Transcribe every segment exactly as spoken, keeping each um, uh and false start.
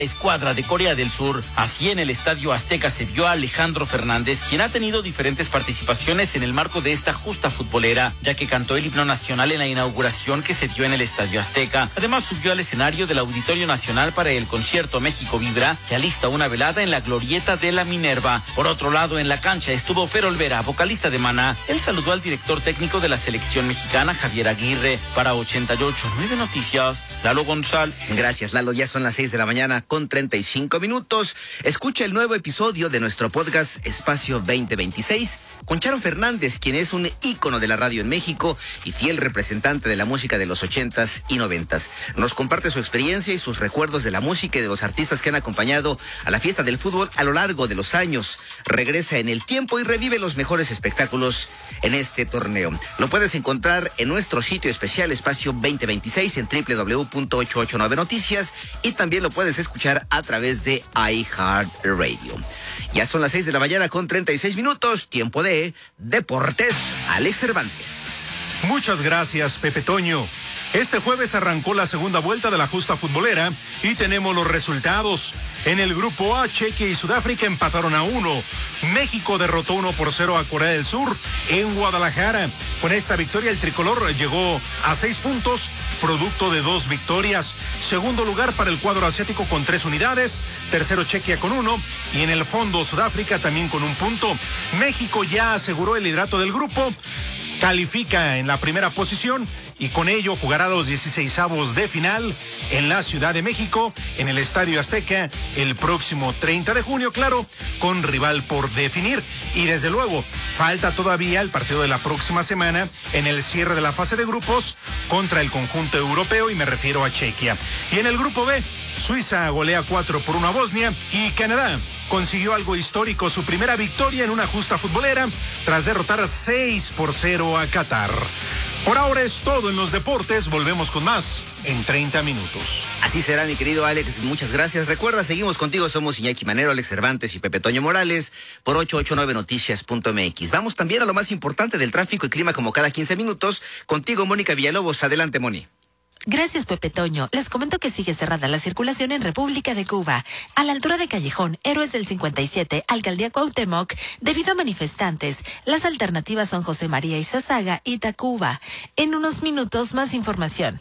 escuadra de Corea del Sur. Así, en el Estadio Azteca se vio a Alejandro Fernández, quien ha tenido diferentes participaciones en el marco de esta justa futbolera, ya que cantó el himno nacional en la inauguración que se dio en el Estadio Azteca. Además, subió al escenario del Auditorio Nacional para el concierto México Vibra, que alista una velada en la glorieta de la Minerva. Por otro lado, en la cancha estuvo Fer Olvera, vocalista de Maná. Él saludó al director técnico de la selección mexicana, Javier Aguirre. Para ochenta y ocho punto nueve Noticias, Lalo González. Gracias, Lalo. Ya son las seis de la mañana con treinta y cinco minutos. Escucha el nuevo episodio de nuestro podcast Espacio veinte veintiséis con Charo Fernández, quien es un ícono de la radio en México y fiel representante de la música de los ochentas y noventas. Nos comparte su experiencia y sus recuerdos de la música y de los artistas que han acompañado a la fiesta del fútbol a lo largo de los años. Regresa en el tiempo y revive los mejores espectáculos en este torneo. Lo puedes encontrar en nuestro sitio especial Espacio veinte veintiséis en doble u doble u doble u punto ochocientos ochenta y nueve Noticias y también lo puedes escuchar a través de iHeartRadio. Ya son las seis de la mañana con treinta y seis minutos, tiempo de Deportes. Alex Cervantes. Muchas gracias, Pepe Toño. Este jueves arrancó la segunda vuelta de la justa futbolera y tenemos los resultados. En el grupo A, Chequia y Sudáfrica empataron a uno. México derrotó uno por cero a Corea del Sur en Guadalajara. Con esta victoria el tricolor llegó a seis puntos, producto de dos victorias. Segundo lugar para el cuadro asiático con tres unidades. Tercero Chequia con uno. Y en el fondo Sudáfrica también con un punto. México ya aseguró el liderato del grupo. Califica en la primera posición y con ello jugará los dieciseisavos de final en la Ciudad de México, en el Estadio Azteca, el próximo treinta de junio, claro, con rival por definir. Y desde luego, falta todavía el partido de la próxima semana en el cierre de la fase de grupos contra el conjunto europeo, y me refiero a Chequia. Y en el grupo B, Suiza golea cuatro por uno a Bosnia y Canadá consiguió algo histórico, su primera victoria en una justa futbolera tras derrotar seis por cero a Qatar. Por ahora es todo en los deportes, volvemos con más en treinta minutos. Así será, mi querido Alex, muchas gracias. Recuerda, seguimos contigo, somos Iñaki Manero, Alex Cervantes y Pepe Toño Morales por ochocientos ochenta y nueve noticias punto m x. Vamos también a lo más importante del tráfico y clima como cada quince minutos. Contigo, Mónica Villalobos. Adelante, Moni. Gracias, Pepe Toño. Les comento que sigue cerrada la circulación en República de Cuba, a la altura de Callejón Héroes del cincuenta y siete, Alcaldía Cuauhtémoc, debido a manifestantes. Las alternativas son José María Izazaga y Tacuba. En unos minutos, más información.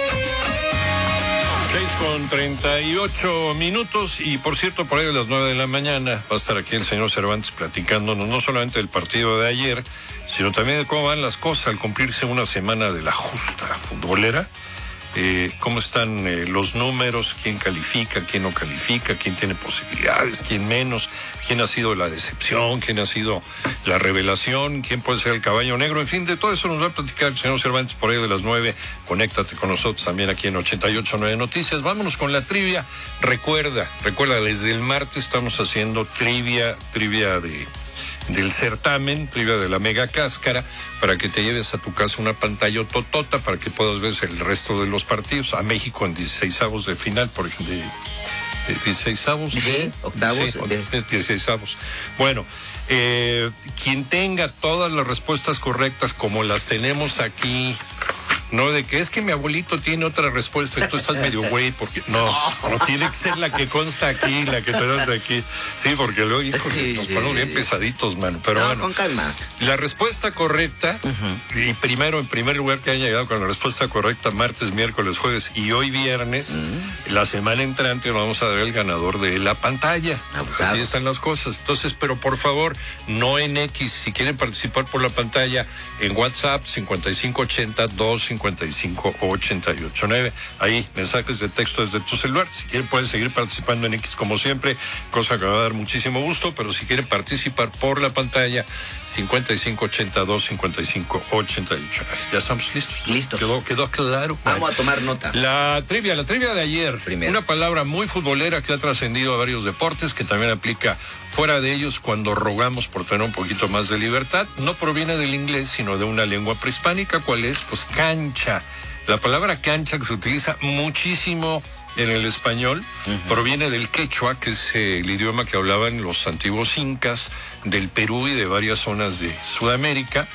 seis con treinta y ocho minutos y, por cierto, por ahí a las nueve de la mañana va a estar aquí el señor Cervantes platicándonos no solamente del partido de ayer, sino también de cómo van las cosas al cumplirse una semana de la justa futbolera. Eh, cómo están eh, los números, quién califica, quién no califica, quién tiene posibilidades, quién menos, quién ha sido la decepción, quién ha sido la revelación, quién puede ser el caballo negro, en fin, de todo eso nos va a platicar el señor Cervantes por ahí de las nueve. Conéctate con nosotros también aquí en ochenta y ocho punto nueve Noticias. Vámonos con la trivia. Recuerda, recuerda, desde el martes estamos haciendo trivia, trivia de... del certamen, trivia de la Mega Cáscara, para que te lleves a tu casa una pantalla totota para que puedas ver el resto de los partidos. A México en dieciseisavos de final, por ejemplo, de, de dieciseisavos de... Sí, octavos. Sí, de... dieciseisavos. Bueno, eh, quien tenga todas las respuestas correctas, como las tenemos aquí... No, de que es que mi abuelito tiene otra respuesta y tú estás medio güey, porque no, no tiene que ser la que consta aquí, la que tenemos aquí. Sí, porque luego, hijo, sí, nos ponemos bien pesaditos, mano. Pero no, bueno, con calma. La respuesta correcta, uh-huh. y primero, en primer lugar, que haya llegado con la respuesta correcta martes, miércoles, jueves y hoy viernes, uh-huh. la semana entrante vamos a dar el ganador de la pantalla. Abusados. Así están las cosas. Entonces, pero por favor, no en X. Si quieren participar por la pantalla, en WhatsApp cincuenta y cinco ochenta, dos cincuenta y cinco ochenta y ocho nueve. Ahí, mensajes de texto desde tu celular. Si quieren pueden seguir participando en X como siempre, cosa que me va a dar muchísimo gusto, pero si quieren participar por la pantalla, cincuenta y cinco ochenta, dos cincuenta y cinco ochenta y ocho. ¿Ya estamos listos? Listos. ¿Quedó, quedó claro? Vamos a tomar nota. La trivia, la trivia de ayer. Primero. Una palabra muy futbolera que ha trascendido a varios deportes, que también aplica fuera de ellos cuando rogamos por tener un poquito más de libertad. No proviene del inglés, sino de una lengua prehispánica. ¿Cuál es? Pues cancha. La palabra cancha, que se utiliza muchísimo en el español, uh-huh. proviene del quechua, que es eh, el idioma que hablaban los antiguos incas del Perú y de varias zonas de Sudamérica.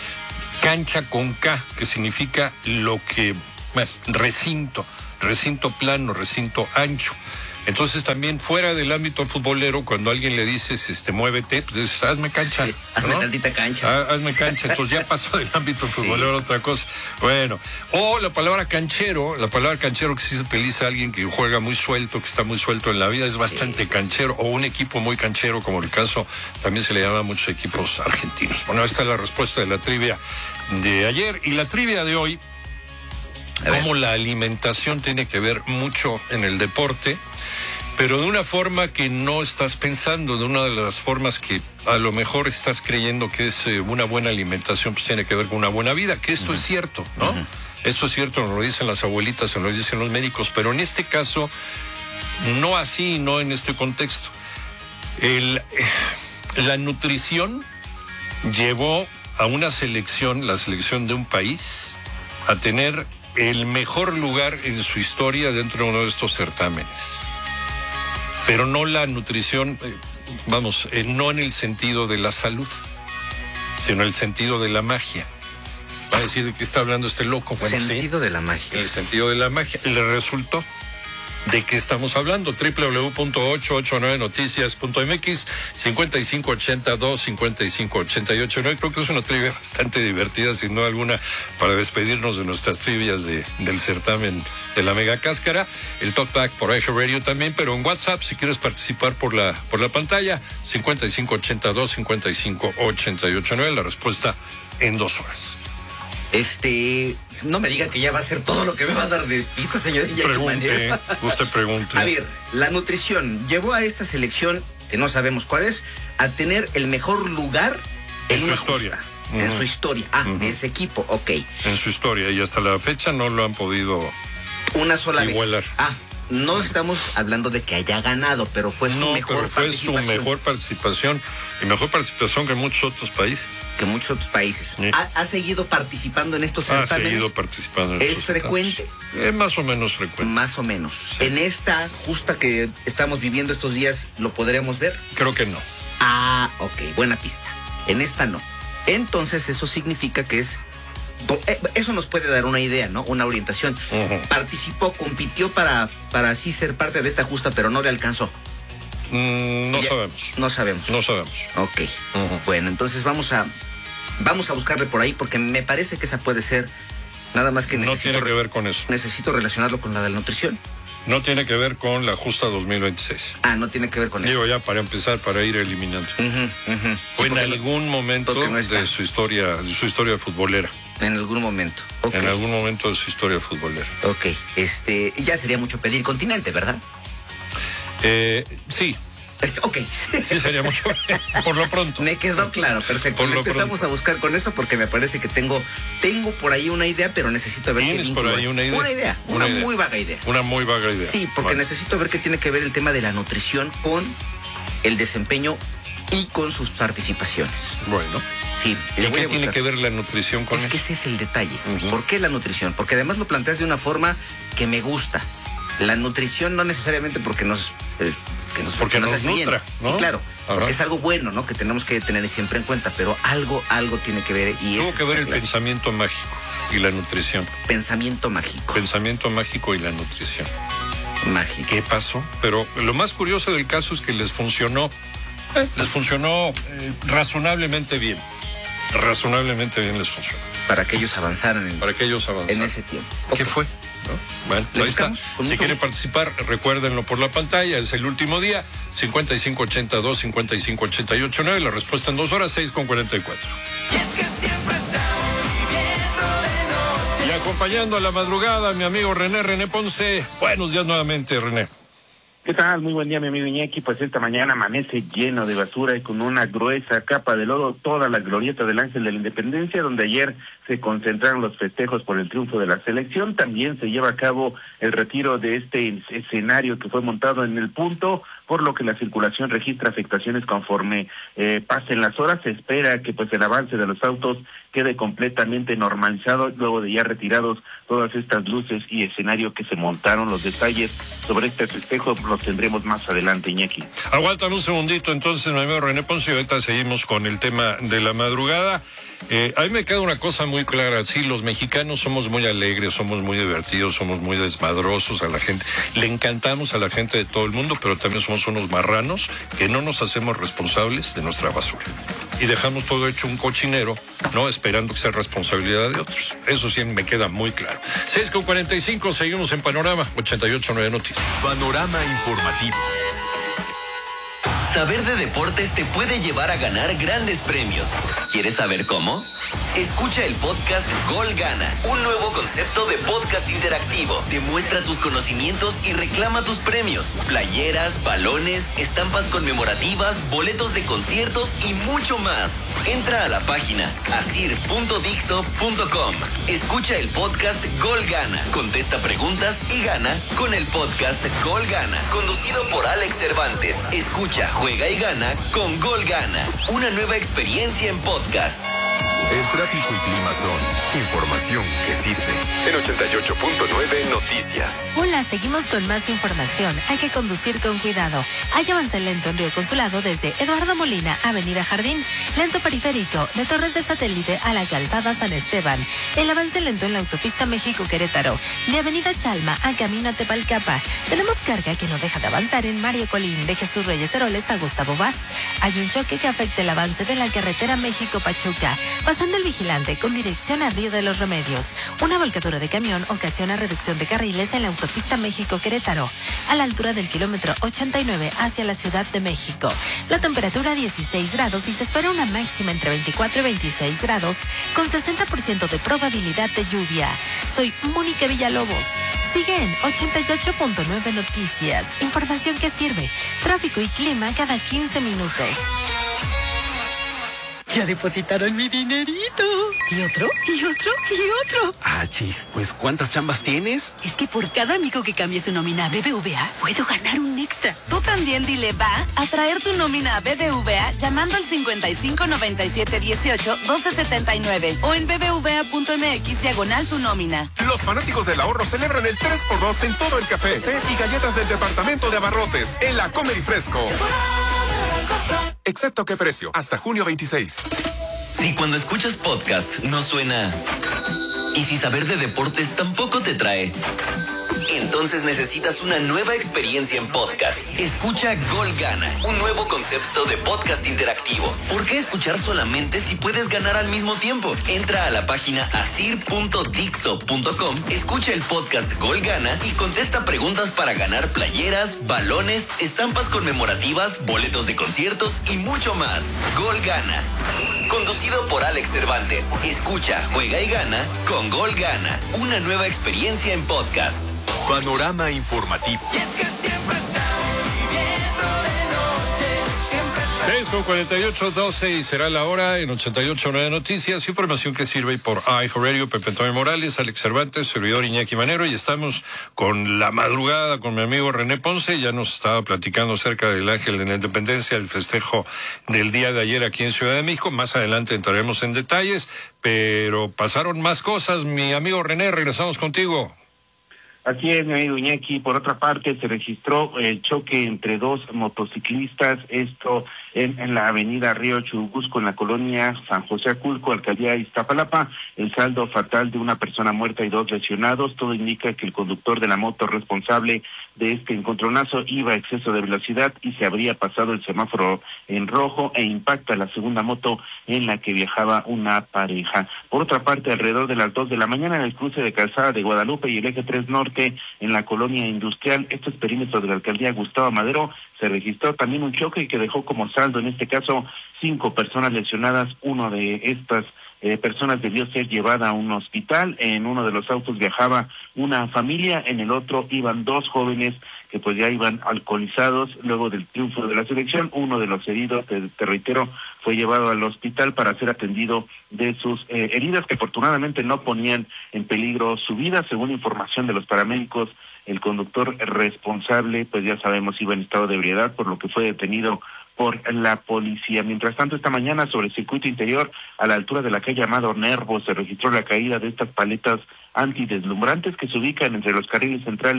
Cancha con K, que significa lo que, bueno, recinto, recinto plano, recinto ancho. Entonces también fuera del ámbito futbolero, cuando a alguien le dices, este, muévete, pues dices, hazme cancha. Sí, hazme ¿no? tantita cancha. Ah, hazme cancha. Entonces ya pasó del ámbito futbolero a Sí. otra cosa. Bueno, o la palabra canchero, la palabra canchero que sí se utiliza a alguien que juega muy suelto, que está muy suelto en la vida, es bastante Sí. canchero, o un equipo muy canchero, como el caso, también se le llama a muchos equipos argentinos. Bueno, esta es la respuesta de la trivia de ayer. Y la trivia de hoy, cómo la alimentación tiene que ver mucho en el deporte, pero de una forma que no estás pensando, de una de las formas que a lo mejor estás creyendo que es eh, una buena alimentación, pues tiene que ver con una buena vida, que esto uh-huh. es cierto, ¿no? Uh-huh. Esto es cierto, nos lo dicen las abuelitas, nos lo dicen los médicos, pero en este caso, no así, no en este contexto. El, la nutrición llevó a una selección, la selección de un país, a tener el mejor lugar en su historia dentro de uno de estos certámenes. Pero no la nutrición, eh, vamos, eh, no en el sentido de la salud, sino en el sentido de la magia. Va a decir de qué está hablando este loco. Bueno, sentido sí, de la magia. El sentido de la magia. Le resultó. ¿De qué estamos hablando? doble u doble u doble u punto ocho ocho nueve noticias punto m x, cincuenta y cinco ochenta y dos, cincuenta y cinco ochenta y ocho. No, creo que es una trivia bastante divertida, sin duda alguna, para despedirnos de nuestras trivias de, del certamen de la Mega Cáscara. El Talkback por Eje Radio también, pero en WhatsApp, si quieres participar por la, por la pantalla, cincuenta y cinco ochenta y dos, cincuenta y cinco ochenta y ocho. La respuesta en dos horas. Este, no me diga que ya va a ser todo lo que me va a dar de pista, señorita. Pregunte, usted pregunte. A ver, la nutrición llevó a esta selección, que no sabemos cuál es, a tener el mejor lugar en, en su una historia. Uh-huh. En su historia. Ah, uh-huh. de ese equipo, ok. En su historia, y hasta la fecha no lo han podido una sola igualar. vez. Ah, no estamos hablando de que haya ganado, pero fue su no, mejor pero fue participación. su mejor participación, y mejor participación que muchos otros países. Que muchos otros países. Sí. ¿Ha, ¿Ha seguido participando en estos Ha certámenes? seguido participando en ¿Es estos frecuente? Es eh, más o menos frecuente. Más o menos. Sí. ¿En esta justa que estamos viviendo estos días lo podremos ver? Creo que no. Ah, ok, buena pista. En esta no. Entonces eso significa que es... Eso nos puede dar una idea, ¿no? Una orientación. Uh-huh. Participó, compitió para, para así ser parte de esta justa, pero no le alcanzó. Mm, no ya, sabemos. No sabemos. No sabemos. Ok. Uh-huh. Bueno, entonces vamos a vamos a buscarle por ahí porque me parece que esa puede ser nada más que necesito... No tiene que ver con eso. Necesito relacionarlo con la de la nutrición. No tiene que ver con la justa dos mil veintiséis. Ah, no tiene que ver con eso. Digo ya para empezar, para ir eliminando. Uh-huh, uh-huh. Fue sí, en algún no, momento no de su historia, de su historia futbolera. En algún momento. Okay. En algún momento de su historia futbolera. Ok, este, ya sería mucho pedir continente, ¿verdad? Eh, sí. Ok. Sí, sería mucho. Por lo pronto. Me quedó claro, perfecto. Por lo Empezamos pronto. a buscar con eso porque me parece que tengo, tengo por ahí una idea, pero necesito ver qué ¿Tienes por ahí una idea? Una idea, una, una idea. muy vaga idea. Una muy vaga idea. Sí, porque vale. necesito ver qué tiene que ver el tema de la nutrición con el desempeño y con sus participaciones. Bueno. Sí. ¿Y qué tiene que ver la nutrición con es eso? que ese es el detalle. Uh-huh. ¿Por qué la nutrición? Porque además lo planteas de una forma que me gusta. La nutrición no necesariamente porque nos... Eh, que nos porque nos, nos nutra, ¿no? Sí, claro. Ajá. Porque es algo bueno, ¿no? Que tenemos que tener siempre en cuenta, pero algo, algo tiene que ver. Y Tuvo es que ver el clave. pensamiento mágico y la nutrición. Pensamiento mágico. Pensamiento mágico y la nutrición. Mágico. ¿Qué pasó? Pero lo más curioso del caso es que les funcionó, eh, les funcionó eh, razonablemente bien. Razonablemente bien les funcionó. Para que ellos avanzaran en, Para que ellos avanzaran. en ese tiempo. ¿Qué Okay. fue? ¿No? Bueno, ahí está. Si quieren participar, recuérdenlo por la pantalla. Es el último día. cincuenta y cinco ochenta y dos, cincuenta y cinco ochenta y ocho. La respuesta en dos horas, seis con cuarenta y cuatro. Y es que siempre estamos viviendo de noche. Y acompañando a la madrugada, mi amigo René, René Ponce. Buenos días nuevamente, René. ¿Qué tal? Muy buen día, mi amigo Iñaki. Pues esta mañana amanece lleno de basura y con una gruesa capa de lodo toda la glorieta del Ángel de la Independencia, donde ayer se concentraron los festejos por el triunfo de la selección. También se lleva a cabo el retiro de este escenario que fue montado en el punto, por lo que la circulación registra afectaciones conforme eh, pasen las horas. Se espera que pues el avance de los autos quede completamente normalizado luego de ya retirados todas estas luces y escenario que se montaron. Los detalles sobre este festejo los tendremos más adelante, Iñaki. Aguántame un segundito entonces, mi amigo René Ponce, y ahorita seguimos con el tema de la madrugada. Eh, a mí me queda una cosa muy clara, sí, los mexicanos somos muy alegres, somos muy divertidos, somos muy desmadrosos a la gente, le encantamos a la gente de todo el mundo, pero también somos unos marranos que no nos hacemos responsables de nuestra basura. Y dejamos todo hecho un cochinero, ¿no? Esperando que sea responsabilidad de otros. Eso sí me queda muy claro. seis con cuarenta y cinco, seguimos en Panorama ochenta y ocho nueve Noticias. Panorama informativo. Saber de deportes te puede llevar a ganar grandes premios. ¿Quieres saber cómo? Escucha el podcast Gol Gana, un nuevo concepto de podcast interactivo. Demuestra tus conocimientos y reclama tus premios. Playeras, balones, estampas conmemorativas, boletos de conciertos y mucho más. Entra a la página asir punto dixo punto com. Escucha el podcast Gol Gana. Contesta preguntas y gana con el podcast Gol Gana, conducido por Alex Cervantes. Escucha, juega y gana con Gol Gana. Una nueva experiencia en podcast. El tráfico y clima son información que sirve. En ochenta y ocho punto nueve Noticias. Hola, seguimos con más información. Hay que conducir con cuidado. Hay avance lento en Río Consulado desde Eduardo Molina, Avenida Jardín. Lento periférico de Torres de Satélite a la Calzada San Esteban. El avance lento en la autopista México-Querétaro. De Avenida Chalma a Camino a Tepalcapa. Tenemos carga que no deja de avanzar en Mario Colín, de Jesús Reyes Heroles a Gustavo Vaz. Hay un choque que afecta el avance de la carretera México-Pachuca. Pasando el Vigilante con dirección a Río de los Remedios. Una volcadura de camión ocasiona reducción de carriles en la autopista México-Querétaro, a la altura del kilómetro ochenta y nueve hacia la Ciudad de México. La temperatura dieciséis grados y se espera una máxima entre veinticuatro y veintiséis grados, con sesenta por ciento de probabilidad de lluvia. Soy Mónica Villalobos. Sigue en ochenta y ocho punto nueve Noticias. Información que sirve. Tráfico y clima cada quince minutos. Ya depositaron mi dinerito. ¿Y otro? ¿Y otro? ¿Y otro? Ah, chis, pues ¿cuántas chambas tienes? Es que por cada amigo que cambie su nómina a B B V A, puedo ganar un extra. Tú también dile va a traer tu nómina a B B V A llamando al cincuenta y cinco noventa y siete dieciocho doce setenta y nueve o en bbva.mx diagonal tu nómina. Los fanáticos del ahorro celebran el tres por dos en todo el café, té y galletas del departamento de abarrotes en la Comer y Fresco. Excepto qué precio, hasta junio veintiséis. Si cuando escuchas podcast no suena, y si saber de deportes tampoco te trae, entonces necesitas una nueva experiencia en podcast. Escucha Gol Gana, un nuevo concepto de podcast interactivo. ¿Por qué escuchar solamente si puedes ganar al mismo tiempo? Entra a la página asir punto dixo punto com, escucha el podcast Gol Gana y contesta preguntas para ganar playeras, balones, estampas conmemorativas, boletos de conciertos y mucho más. Gol Gana, conducido por Alex Cervantes. Escucha, juega y gana con Gol Gana, una nueva experiencia en podcast. Panorama informativo. seis con cuarenta y ocho, doce y será la hora en ochenta y ocho nueve Noticias. Información que sirve por iHeartRadio, Pepe Antonio Morales, Alex Cervantes, servidor Iñaki Manero. Y estamos con la madrugada con mi amigo René Ponce. Ya nos estaba platicando acerca del Ángel de la Independencia, el festejo del día de ayer aquí en Ciudad de México. Más adelante entraremos en detalles, pero pasaron más cosas. Mi amigo René, regresamos contigo. Así es, mi amigo Iñaki. Por otra parte, se registró el choque entre dos motociclistas, esto en, en la avenida Río Churubusco, en la colonia San José Aculco, alcaldía Iztapalapa. El saldo fatal de una persona muerta y dos lesionados. Todo indica que el conductor de la moto responsable de este encontronazo iba a exceso de velocidad y se habría pasado el semáforo en rojo e impacta la segunda moto en la que viajaba una pareja. Por otra parte, alrededor de las dos de la mañana, en el cruce de Calzada de Guadalupe y el eje tres Norte, en la colonia industrial, estos perímetros de la alcaldía Gustavo Madero, se registró también un choque que dejó como saldo, en este caso, cinco personas lesionadas. Uno de estas eh, personas debió ser llevada a un hospital. En uno de los autos viajaba una familia, en el otro iban dos jóvenes que pues ya iban alcoholizados luego del triunfo de la selección. Uno de los heridos, te, te reitero, fue llevado al hospital para ser atendido de sus eh, heridas, que afortunadamente no ponían en peligro su vida. Según información de los paramédicos, el conductor responsable, pues ya sabemos, iba en estado de ebriedad, por lo que fue detenido por la policía. Mientras tanto, esta mañana, sobre el circuito interior, a la altura de la calle Amado Nervo, se registró la caída de estas paletas antideslumbrantes que se ubican entre los carriles centrales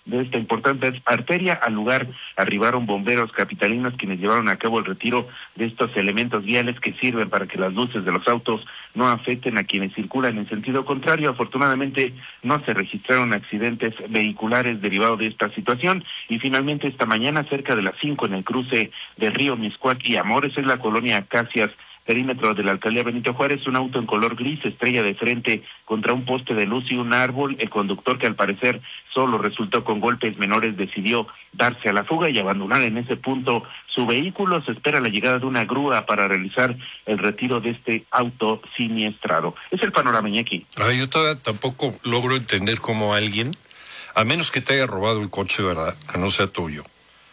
de esta importante arteria. Al lugar arribaron bomberos capitalinos quienes llevaron a cabo el retiro de estos elementos viales que sirven para que las luces de los autos no afecten a quienes circulan en sentido contrario. Afortunadamente no se registraron accidentes vehiculares derivados de esta situación. Y finalmente esta mañana cerca de las cinco en el cruce de Río Miscuac y Amores, en la colonia Acacias, perímetro de la alcaldía Benito Juárez, un auto en color gris estrella de frente contra un poste de luz y un árbol. El conductor, que al parecer solo resultó con golpes menores, decidió darse a la fuga y abandonar en ese punto su vehículo. Se espera la llegada de una grúa para realizar el retiro de este auto siniestrado. Es el panorama, Iñaki. Ay, yo todavía tampoco logro entender cómo alguien, a menos que te haya robado el coche, ¿verdad?, que no sea tuyo,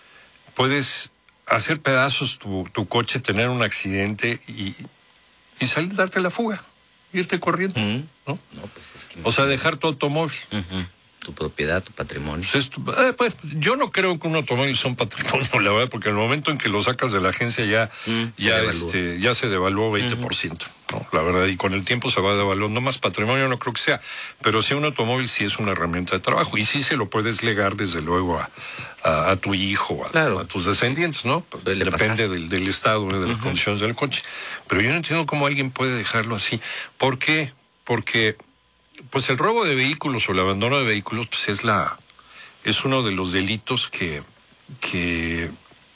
puedes hacer pedazos tu, tu coche, tener un accidente y, y salir, darte la fuga, irte corriendo, uh-huh. ¿no? No, pues es que o sea, dejar tu automóvil. Uh-huh. Tu propiedad, tu patrimonio. Pues, tu, eh, pues, yo no creo que un automóvil sea un patrimonio, la verdad, porque en el momento en que lo sacas de la agencia ya, mm, ya, se este, ya se devaluó veinte por ciento, uh-huh. ¿no? La verdad, y con el tiempo se va devaluando más. Patrimonio no creo que sea, pero sí un automóvil sí es una herramienta de trabajo y sí se lo puedes legar desde luego a, a, a tu hijo, a, claro. a tus descendientes, ¿no? Dele Depende del, del estado, de las uh-huh. condiciones del coche. Pero yo no entiendo cómo alguien puede dejarlo así. ¿Por qué? Porque pues el robo de vehículos o el abandono de vehículos pues es la es uno de los delitos que que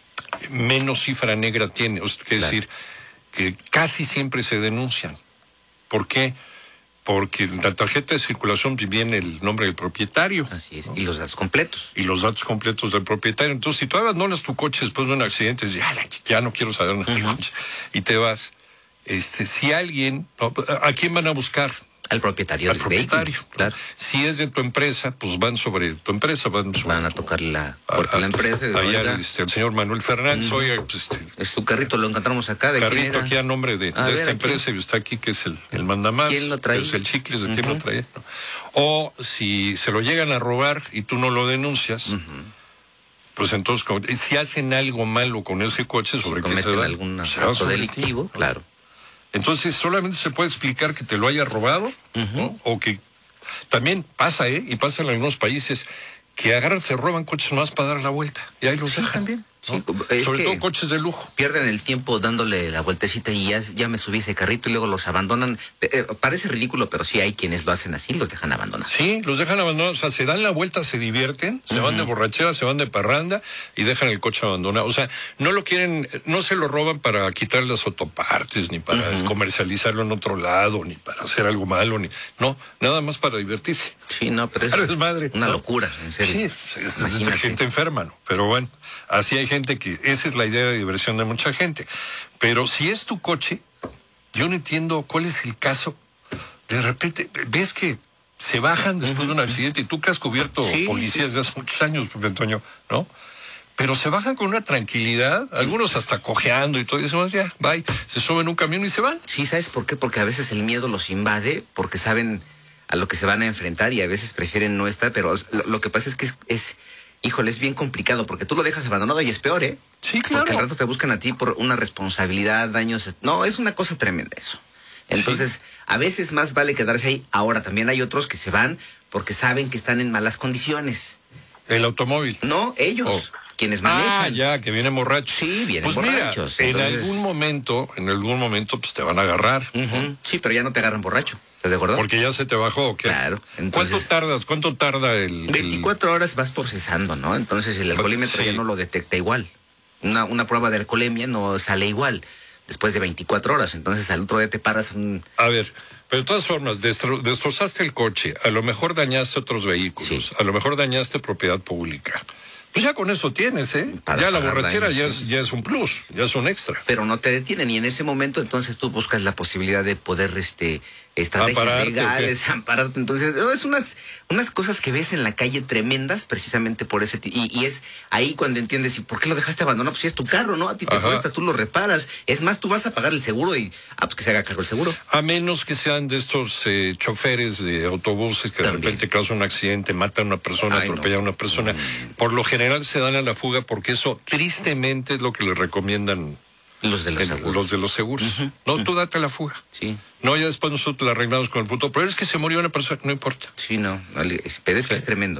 menos cifra negra tiene, o sea, que claro. decir que casi siempre se denuncian. ¿Por qué? Porque en la tarjeta de circulación viene el nombre del propietario. Así es, ¿no? Y los datos completos. Y los datos completos del propietario. Entonces, si tú abandonas tu coche después de un accidente, dices, ya, ya no quiero saber nada del uh-huh. coche, y te vas, este, si alguien, ¿a quién van a buscar? Al propietario Al del propietario, vehículo, claro. Si es de tu empresa, pues van sobre tu empresa, van sobre van a tocar la puerta de la empresa. Allá este, el señor Manuel Fernández, mm. oiga, pues este, es su carrito, lo encontramos acá. ¿De carrito quién era? Aquí a nombre de, a de ver, esta empresa y está aquí que es el, el mandamás. ¿Quién lo trae? Es el Chicles, ¿de uh-huh. quién lo trae? ¿No? O si se lo llegan a robar y tú no lo denuncias, uh-huh. pues entonces como, si hacen algo malo con ese coche, sobre si qué se cometen algún acto delictivo, ti, claro. Entonces, solamente se puede explicar que te lo haya robado, uh-huh. ¿no? O que también pasa, ¿eh? Y pasa en algunos países que agarran, se roban coches más para dar la vuelta. Y ahí los sí, dejan. También. ¿no? Sí, sobre todo coches de lujo. Pierden el tiempo dándole la vueltecita y ya, ya me subí ese carrito y luego los abandonan. Eh, parece ridículo, pero sí hay quienes lo hacen así, los dejan abandonados. Sí, los dejan abandonados. O sea, se dan la vuelta, se divierten, se uh-huh. van de borrachera, se van de parranda y dejan el coche abandonado. O sea, no lo quieren, no se lo roban para quitar las autopartes, ni para uh-huh. comercializarlo en otro lado, ni para hacer algo malo, ni no, nada más para divertirse. Sí, no, pero es, es madre, una ¿no? locura, en serio. Sí, es, es gente enferma, ¿no? Pero bueno, así hay gente que, esa es la idea de diversión de mucha gente. Pero si es tu coche, yo no entiendo cuál es el caso. De repente, ves que se bajan después uh-huh. de un accidente y tú que has cubierto sí, policías sí. de hace muchos años, Pepe Antonio, ¿no? Pero se bajan con una tranquilidad, algunos hasta cojeando y todo, y dicen, ya, bye, se suben un camión y se van. Sí, ¿sabes por qué? Porque a veces el miedo los invade, porque saben a lo que se van a enfrentar y a veces prefieren no estar, pero lo, lo que pasa es que es, es, híjole, es bien complicado, porque tú lo dejas abandonado y es peor, ¿eh? Sí, claro. Porque al rato te buscan a ti por una responsabilidad, daños, no, es una cosa tremenda eso. Entonces, sí. a veces más vale quedarse ahí. Ahora, también hay otros que se van porque saben que están en malas condiciones. ¿El automóvil? No, ellos. Oh. Quienes manejan. Ah, ya, que vienen borrachos. Sí, vienen pues borrachos. Mira, entonces... en algún momento, en algún momento, pues te van a agarrar. Uh-huh. ¿no? Sí, pero ya no te agarran borracho. ¿Estás de acuerdo? Porque ya se te bajó, ¿o qué? Claro. Entonces, ¿Cuánto tardas? ¿Cuánto tarda el...? veinticuatro el... horas vas procesando, ¿no? Entonces el alcoholímetro sí. ya no lo detecta igual. Una, una prueba de alcoholemia no sale igual después de veinticuatro horas. Entonces al otro día te paras un... A ver... Pero de todas formas, destro, destrozaste el coche, a lo mejor dañaste otros vehículos, sí. a lo mejor dañaste propiedad pública. Pues ya con eso tienes, ¿eh? Para ya la borrachera daños, ya, es, ya es un plus, ya es un extra. Pero no te detienen y en ese momento entonces tú buscas la posibilidad de poder, este, estrategias ampararte, legales, ampararte. Entonces, es unas, unas cosas que ves en la calle tremendas precisamente por ese... Y, y es ahí cuando entiendes, ¿y por qué lo dejaste abandonado? Pues si es tu carro, ¿no? A ti te Ajá. cuesta, tú lo reparas. Es más, tú vas a pagar el seguro y, ah, pues que se haga cargo el seguro. A menos que sean de estos eh, choferes de autobuses que También. de repente causan un accidente, matan a una persona, Ay, atropellan no. a una persona. Mm. Por lo general se dan a la fuga porque eso tristemente es lo que les recomiendan los de los el, seguros. Los de los seguros. Uh-huh. No, uh-huh. tú date a la fuga. Sí. No, ya después nosotros la arreglamos con el puto, pero es que se murió una persona, no importa. Sí, no, pero es sí. que es tremendo, ¿eh?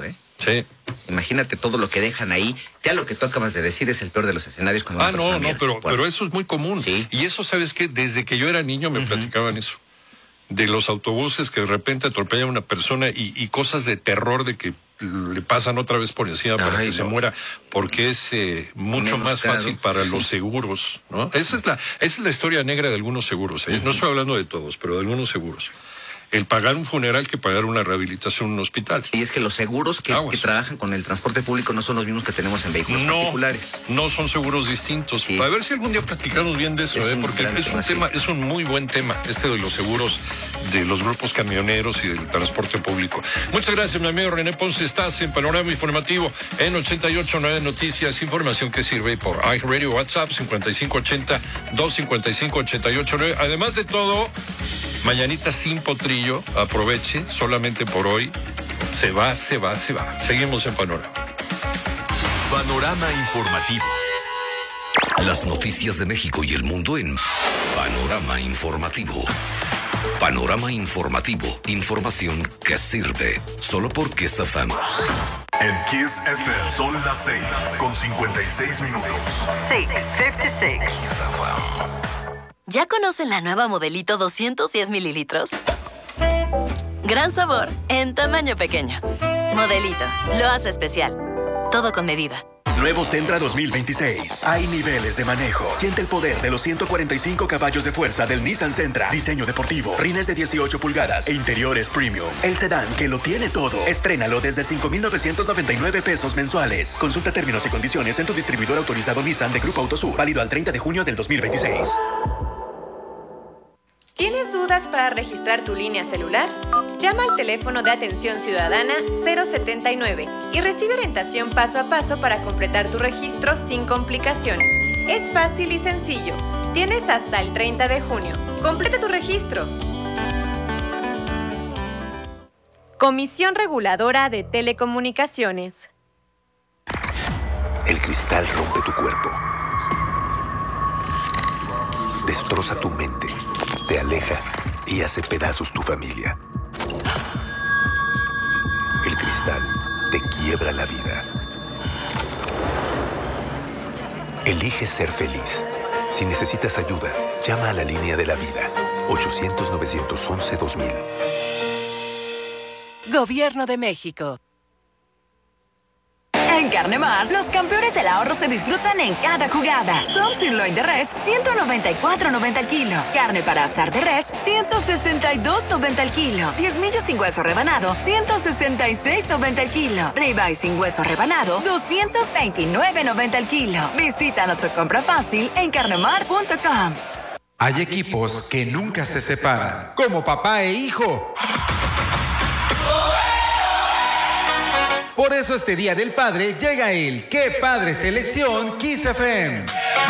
Sí. Imagínate todo lo que dejan ahí. Ya lo que tú acabas de decir es el peor de los escenarios cuando Ah, una persona no, no, viaja. pero, Bueno. pero eso es muy común. Sí. Y eso, ¿sabes qué? Desde que yo era niño me uh-huh. platicaban eso. De los autobuses que de repente atropellan a una persona y, y cosas de terror de que le pasan otra vez por encima para Ay, que no. se muera, porque es eh, mucho Menos más caro. fácil para los seguros, ¿no? Esa es la, esa es la historia negra de algunos seguros, ¿eh? Uh-huh. No estoy hablando de todos, pero de algunos seguros. El pagar un funeral que pagar una rehabilitación en un hospital. Y es que los seguros que, que trabajan con el transporte público no son los mismos que tenemos en vehículos no, particulares. No son seguros distintos. Sí. A ver si algún día platicamos bien de eso, es ¿eh? Porque es un tema, es un muy buen tema, este de los seguros de los grupos camioneros y del transporte público. Muchas gracias, mi amigo René Ponce. Estás en Panorama Informativo en ochenta y ocho punto nueve Noticias, información que sirve por iRadio, WhatsApp cincuenta y cinco ochenta, doscientos cincuenta y cinco, ochenta y ocho nueve. Además de todo, mañanita sin potrillo. Aproveche, solamente por hoy. Se va, se va, se va. Seguimos en Panorama. Panorama Informativo. Las noticias de México y el mundo en Panorama Informativo. Panorama Informativo. Información que sirve. Solo por Kiss F M. En Kiss F M son las seis con cincuenta y seis minutos. seis cincuenta y seis. ¿Ya conocen la nueva Modelito doscientos diez mililitros? Gran sabor en tamaño pequeño. Modelito, lo hace especial. Todo con medida. Nuevo Sentra dos mil veintiséis. Hay niveles de manejo. Siente el poder de los ciento cuarenta y cinco caballos de fuerza del Nissan Sentra. Diseño deportivo, rines de dieciocho pulgadas e interiores premium. El sedán que lo tiene todo. Estrénalo desde cinco mil novecientos noventa y nueve pesos mensuales. Consulta términos y condiciones en tu distribuidor autorizado Nissan de Grupo Autosur. Válido al treinta de junio del dos mil veintiséis. ¿Tienes dudas para registrar tu línea celular? Llama al teléfono de atención ciudadana cero setenta y nueve y recibe orientación paso a paso para completar tu registro sin complicaciones. Es fácil y sencillo. Tienes hasta el treinta de junio. Completa tu registro. Comisión Reguladora de Telecomunicaciones. El cristal rompe tu cuerpo. Destroza tu mente. Te aleja y hace pedazos tu familia. El cristal te quiebra la vida. Elige ser feliz. Si necesitas ayuda, llama a la línea de la vida. ochocientos, novecientos once, dos mil. Gobierno de México. En Carnemar, los campeones del ahorro se disfrutan en cada jugada. Top sirloin de res, ciento noventa y cuatro noventa el kilo. Carne para asar de res, ciento sesenta y dos noventa el kilo. Diez millos sin hueso rebanado, ciento sesenta y seis noventa el kilo. Ribeye sin hueso rebanado, doscientos veintinueve noventa el kilo. Visítanos o compra fácil en carnemar punto com. Hay equipos que nunca se separan, como papá e hijo. Por eso este Día del Padre llega el ¡Qué Padre Selección Kiss F M!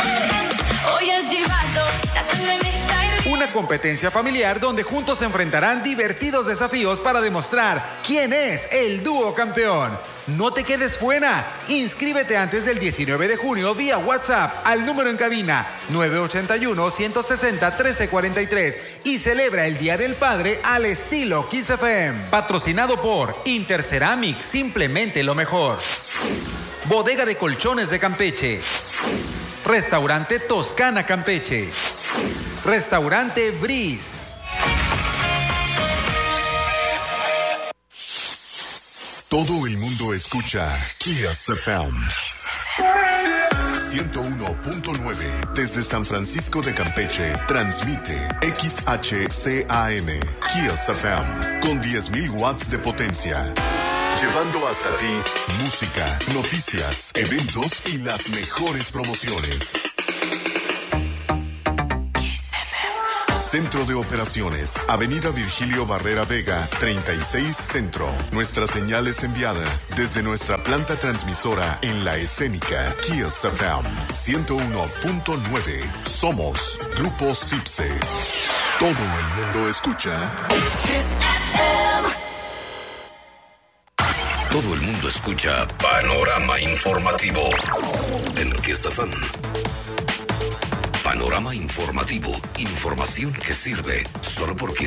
Una competencia familiar donde juntos se enfrentarán divertidos desafíos para demostrar quién es el dúo campeón. No te quedes fuera. Inscríbete antes del diecinueve de junio vía WhatsApp al número en cabina nueve ochenta y uno, ciento sesenta, trece cuarenta y tres y celebra el Día del Padre al estilo Kiss F M. Patrocinado por Interceramic, simplemente lo mejor. Bodega de Colchones de Campeche. Restaurante Toscana Campeche. Restaurante Breeze. Todo el mundo escucha Kiss F M. ciento uno punto nueve desde San Francisco de Campeche transmite X H C A M Kiss F M con diez mil watts de potencia. Llevando hasta ti música, noticias, eventos y las mejores promociones. Centro de Operaciones, Avenida Virgilio Barrera Vega, treinta y seis Centro. Nuestra señal es enviada desde nuestra planta transmisora en La Escénica, Kiss F M, ciento uno punto nueve. Somos Grupo Cipse. Todo el mundo escucha Kiss F M. Todo el mundo escucha Panorama Informativo en Kiss F M. Panorama Informativo. Información que sirve solo porque